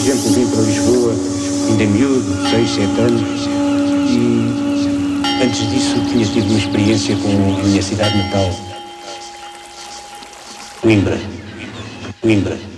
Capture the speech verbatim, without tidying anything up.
exemplo, vim para Lisboa, ainda miúdo, seis, sete anos, e antes disso tinha tido uma experiência com a minha cidade natal, Coimbra. Coimbra.